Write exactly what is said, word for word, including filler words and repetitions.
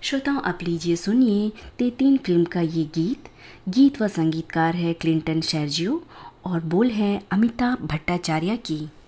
श्रोताओं, आप लीजिए सुनिए तेतीन फिल्म का ये गीत। गीत व संगीतकार है क्लिंटन शेरजियो और बोल है अमिताभ भट्टाचार्य की।